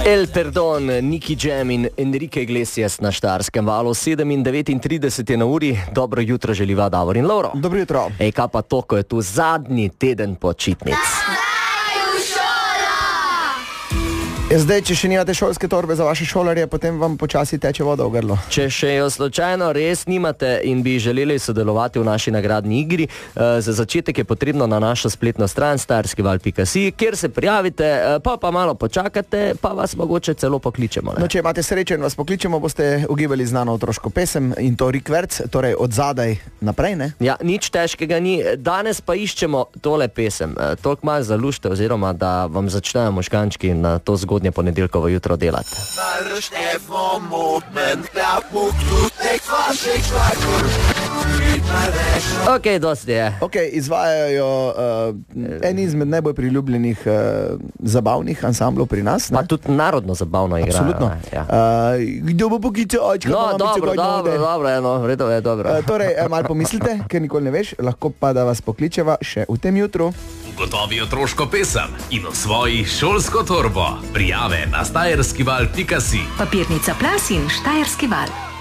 El Perdon, Nicky Jam in Enrique Iglesias na Štajerskem valu. 7:39 je na uri. Dobro jutro želiva Davor in Lovro. Dobro jutro. Ej, kaj pa to, ko je tu zadnji teden počitnic. Zdaj, če še nimate šolske torbe za vaše šolarje, potem vam počasi teče voda v grlo. Če še jo slučajno res nimate in bi želeli sodelovati v naši nagradni igri, za začetek je potrebno na našo spletno stran stajerskival.si, kjer se prijavite, pa malo počakate, pa vas mogoče celo pokličemo. No, če imate srečo in vas pokličemo, boste ugibali znano otroško pesem in to rikverc, torej od zadaj naprej, ne? Ja, nič težkega ni. Danes pa iščemo tole pesem. Toliko malo zalušte, oziroma da vam začnejo možgančki na to zgodnje ponedeljkovo jutro delati. Ok, dosti je. Ok, izvajajo en izmed najbolj priljubljenih zabavnih ansamblov pri nas. Pa tudi narodno zabavno igrajo. Absolutno. Ja. Kdo bo poklical očka? No, dobro, je dobro. Torej, malo pomislite, ker nikoli ne veš, lahko pa da vas pokličeva še v tem jutru. Ugotovi otroško pesem in osvoji šolsko torbo. Prijave na stajerskival.si. Papirnica Plas in Štajerski val.